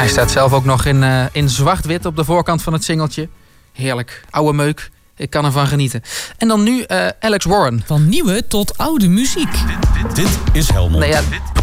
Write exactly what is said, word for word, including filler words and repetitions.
Hij staat zelf ook nog in, uh, in zwart-wit op de voorkant van het singeltje. Heerlijk, oude meuk. Ik kan ervan genieten. En dan nu uh, Alex Warren. Van nieuwe tot oude muziek. Dit, dit, dit is Helmond. Nee, ja,